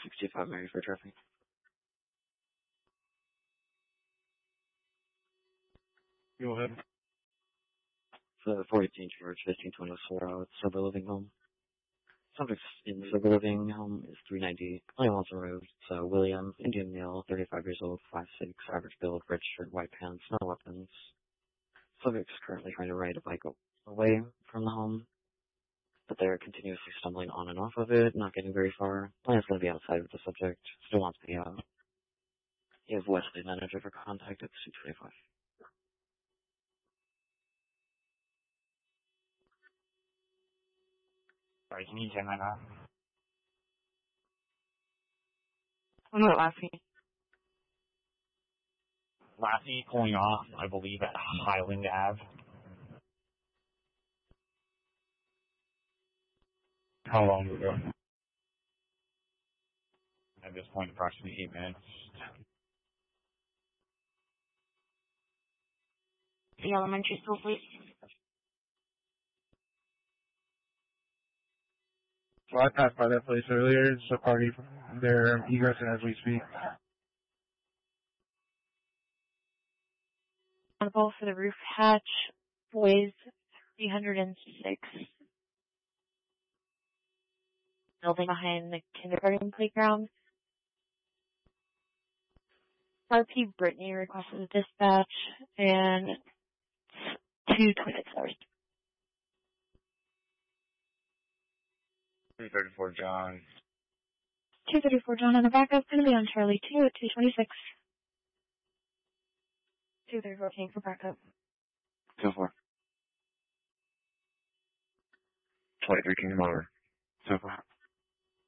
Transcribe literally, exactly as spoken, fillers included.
sixty-five Mary for traffic. Go ahead. For the four eighteen George, fifteen twenty-four out, Sober Living Home. Subject in the Sober Living Home is three ninety, William Walton Road. So, William, Indian male, thirty-five years old, five six, average build, red shirt, white pants, no weapons. Subject is currently trying to ride a bike away from the home, but they're continuously stumbling on and off of it, not getting very far. Plan is going to be outside with the subject, still wants to be out. You have Wesley manager for contact at two twenty-five. Sorry, can you turn that off? I'm not laughing. Lassie pulling off, I believe, at Highland Ave. How long ago? At this point, approximately eight minutes. The elementary school, please. So I passed by that place earlier. It's a party. They're egressing as we speak. On the ball for the roof hatch, boys three hundred six. Building behind the kindergarten playground. R P Brittany requested a dispatch, and two twenty-six hours. two thirty-four John. two thirty-four John on the backup, going to be on Charlie two at two twenty-six. two thirty-four King for backup. Go for it. twenty-three King Motor. So far.